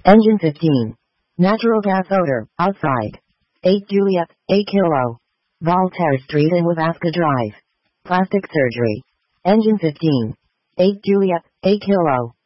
Engine 15. Natural gas odor, outside. 8 Juliet, 8 Kilo. Voltaire Street and Wavaska Drive. Plastic surgery. Engine 15. 8 Juliet, 8 Kilo.